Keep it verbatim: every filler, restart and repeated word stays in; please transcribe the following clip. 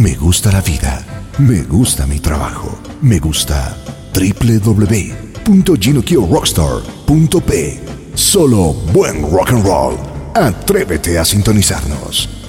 Me gusta la vida. Me gusta mi trabajo. Me gusta w w w punto gino kio rockstar punto p. Solo buen rock and roll. Atrévete a sintonizarnos.